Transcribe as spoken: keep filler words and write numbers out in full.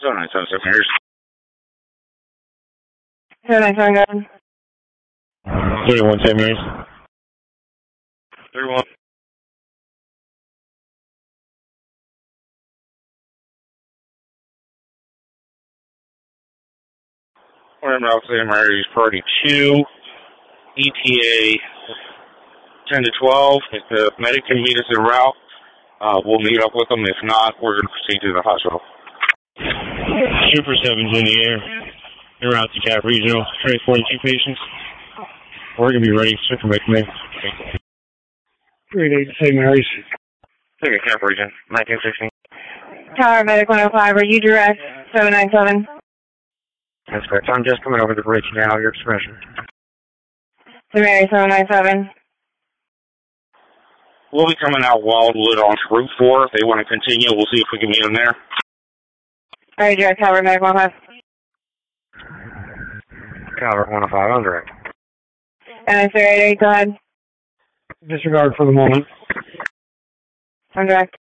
seven nine seven, Saint Mary's. seven nine seven, go ahead. thirty-one, Saint Mary's. thirty-one. We're out Saint Mary's, party two, E T A ten to twelve. If the medic can meet us en route, uh, we'll meet up with them. If not, we're going to proceed to the hospital. Super seven's in the air. They're out to Cap Regional, transporting two patients. We're going to be ready to commit command. three eight Saint Mary's. Take a Cap Region, nineteen sixteen. Tower Medic one oh five, are you direct? seven nine seven. That's correct. I'm just coming over the bridge now. Your expression. Saint Mary seven nine seven. We'll be coming out Wildwood on Route four. If they want to continue, we'll see if we can meet them there. Are you direct, Tower Medic one oh five? Calvert one oh five, I'm direct. And I say eight eight, go ahead. Disregard for the moment. I'm direct.